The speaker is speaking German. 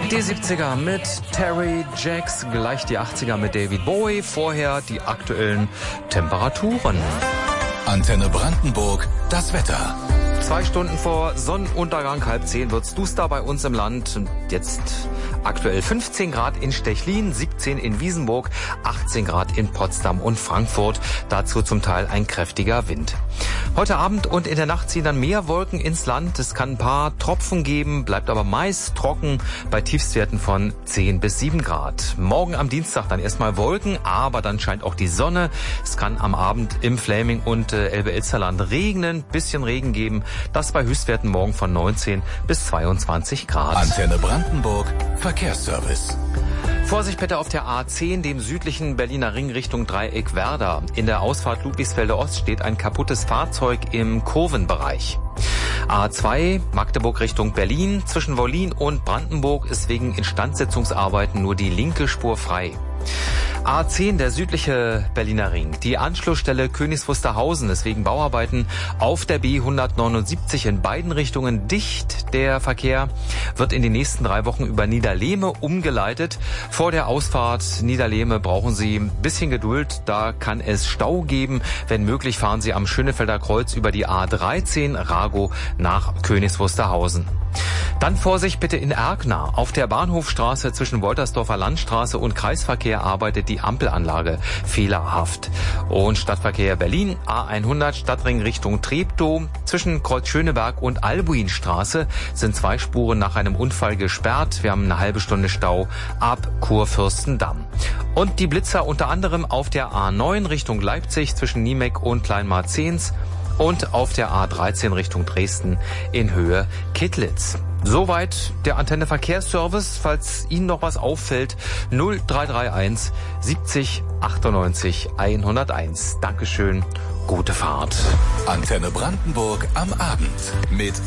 Die 70er mit Terry Jacks, gleich die 80er mit David Bowie, vorher die aktuellen Temperaturen. Antenne Brandenburg, das Wetter. 2 Stunden vor Sonnenuntergang, 9:30 wird's duster bei uns im Land. Und jetzt aktuell 15 Grad in Stechlin, 17 in Wiesenburg, 18 Grad in Potsdam und Frankfurt. Dazu zum Teil ein kräftiger Wind. Heute Abend und in der Nacht ziehen dann mehr Wolken ins Land. Es kann ein paar Tropfen geben, bleibt aber meist trocken bei Tiefstwerten von 10 bis 7 Grad. Morgen am Dienstag dann erstmal Wolken, aber dann scheint auch die Sonne. Es kann am Abend im Fläming und Elbe-Elsterland regnen, bisschen Regen geben. Das bei Höchstwerten morgen von 19 bis 22 Grad. Antenne Brandenburg, Verkehrsservice. Vorsicht bitte auf der A10, dem südlichen Berliner Ring Richtung Dreieck Werder. In der Ausfahrt Ludwigsfelde Ost steht ein kaputtes Fahrzeug im Kurvenbereich. A2, Magdeburg Richtung Berlin. Zwischen Wollin und Brandenburg ist wegen Instandsetzungsarbeiten nur die linke Spur frei. A10, der südliche Berliner Ring. Die Anschlussstelle Königs Wusterhausen ist wegen Bauarbeiten auf der B179 in beiden Richtungen dicht. Der Verkehr wird in den nächsten 3 Wochen über Niederlehme umgeleitet. Vor der Ausfahrt Niederlehme brauchen Sie ein bisschen Geduld. Da kann es Stau geben. Wenn möglich, fahren Sie am Schönefelder Kreuz über die A13 Rago nach Königs Wusterhausen. Dann Vorsicht bitte in Erkner. Auf der Bahnhofstraße zwischen Woltersdorfer Landstraße und Kreisverkehr arbeitet die Ampelanlage fehlerhaft. Und Stadtverkehr Berlin, A100 Stadtring Richtung Treptow. Zwischen Kreuz Schöneberg und Albuinstraße sind 2 Spuren nach einem Unfall gesperrt. Wir haben eine halbe Stunde Stau ab Kurfürstendamm. Und die Blitzer unter anderem auf der A9 Richtung Leipzig zwischen Niemeck und Kleinmarzens. Und auf der A13 Richtung Dresden in Höhe Kittlitz. Soweit der Antenne Verkehrsservice. Falls Ihnen noch was auffällt, 0331 70 98 101. Dankeschön, gute Fahrt. Antenne Brandenburg am Abend mit